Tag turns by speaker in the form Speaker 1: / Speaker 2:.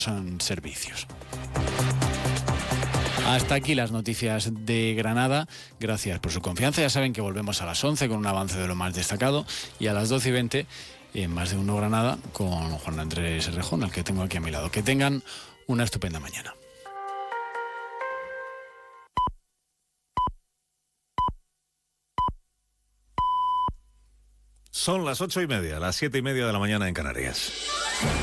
Speaker 1: en servicios. Hasta aquí las noticias de Granada. Gracias por su confianza. Ya saben que volvemos a las 11 con un avance de lo más destacado y a las 12:20 en Más de Uno Granada con Juan Andrés Rejón, al que tengo aquí a mi lado. Que tengan una estupenda mañana.
Speaker 2: Son las 8:30, las 7:30 de la mañana en Canarias.